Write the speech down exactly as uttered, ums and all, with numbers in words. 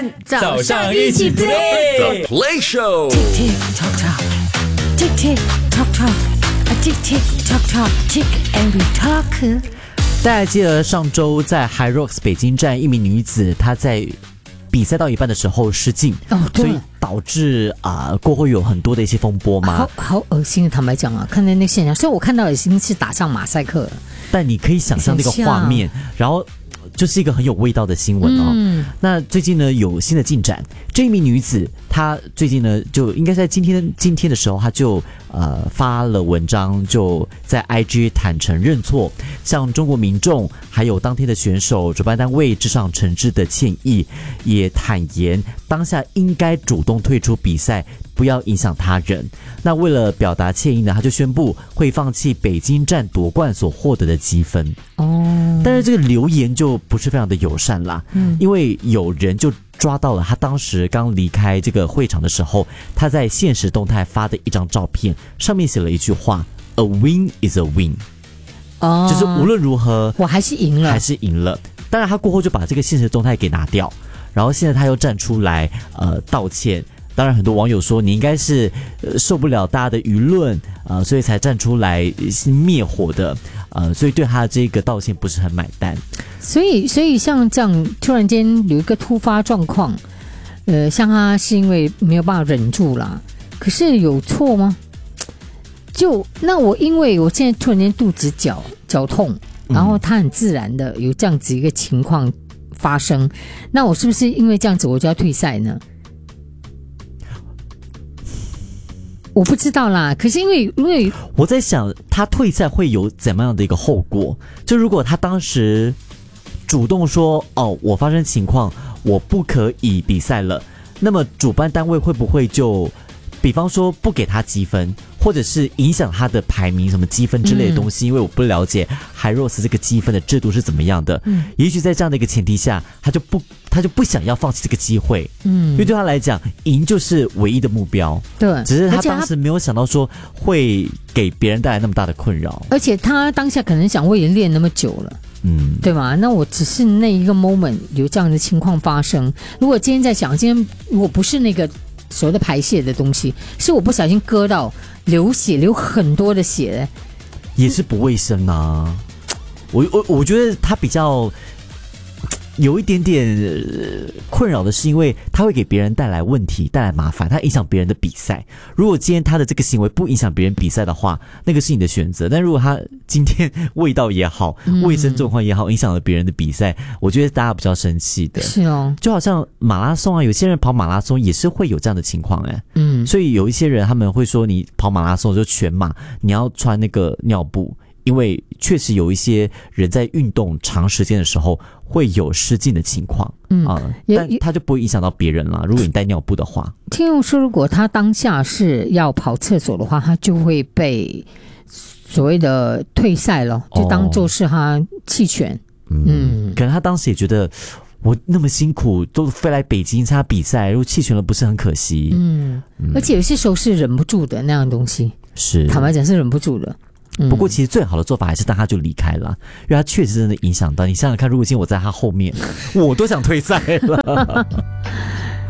早上一起 play The Play Show Tick tick tock tock Tick tick tock tock Tick tick tock tock Tick and we talk。 大家记得上周在 HYROX 北京站，一名女子她在比赛到一半的时候失禁， 哦，对， 所以导致啊、呃、过后有很多的一些风波嘛。 好好恶心的，坦白讲啊，看到那个现象，所以我看到已经是打上马赛克了。 但你可以想象那个画面，然后就是一个很有味道的新闻哦。嗯、那最近呢有新的进展，这一名女子她最近呢就应该在今天今天的时候，她就呃发了文章，就在 I G 坦诚认错，向中国民众还有当天的选手、主办单位致上诚挚的歉意，也坦言当下应该主动退出比赛，不要影响他人。那为了表达歉意呢，他就宣布会放弃北京站夺冠所获得的积分。哦，但是这个留言就不是非常的友善啦，嗯，因为有人就抓到了他当时刚离开这个会场的时候，他在现实动态发的一张照片，上面写了一句话 ：“A win is a win。”哦，就是无论如何， 我还是赢了， 还是赢了。当然，他过后就把这个现实动态给拿掉，然后现在他又站出来呃道歉。当然，很多网友说你应该是、呃、受不了大家的舆论啊、呃，所以才站出来灭火的，呃，所以对他的这个道歉不是很买单。 所以，所以像这样突然间有一个突发状况，呃，像他是因为没有办法忍住啦，可是有错吗？就那我因为我现在突然间肚子绞绞痛，然后他很自然的有这样子一个情况发生，那我是不是因为这样子我就要退赛呢？我不知道啦，可是因为因为我在想，他退赛会有怎么样的一个后果？就如果他当时主动说，哦，我发生情况，我不可以比赛了，那么主办单位会不会就，比方说不给他积分，或者是影响他的排名什么积分之类的东西？嗯、因为我不了解HYROX这个积分的制度是怎么样的。嗯，也许在这样的一个前提下，他就不他就不想要放弃这个机会。嗯，因为对他来讲，赢就是唯一的目标。 对， 只是他当时没有想到说会给别人带来那么大的困扰， 而且他当下可能想，我也练那么久了。嗯，对吧？那我只是那一个 moment 有这样的情况发生。如果今天在想，今天如果不是那个所谓的排泄的东西，是我不小心割到流血，流很多的血， 也是不卫生啊。我我我觉得他比较有一点点、呃、困扰的是，因为他会给别人带来问题、带来麻烦，他影响别人的比赛。如果今天他的这个行为不影响别人比赛的话，那个是你的选择。但如果他今天味道也好、嗯、卫生状况也好，影响了别人的比赛，我觉得大家比较生气的。 是哦， 就好像马拉松啊，有些人跑马拉松也是会有这样的情况哎、欸。嗯，所以有一些人他们会说，你跑马拉松就全马，你要穿那个尿布。因为确实有一些人在运动长时间的时候会有失禁的情况，嗯啊、呃，但他就不会影响到别人啦。如果你带尿布的话， 听用说，如果他当下是要跑厕所的话，他就会被所谓的退赛了，就当做是他弃权。哦、 嗯，嗯可能他当时也觉得我那么辛苦都飞来北京参加比赛，如果弃权了不是很可惜？嗯， 嗯而且有些时候是忍不住的那样的东西， 是坦白讲是忍不住的。 不过其实最好的做法还是当他就离开了，因为他确实真的影响到你。想想看，如果今天我在他后面，我都想退赛了。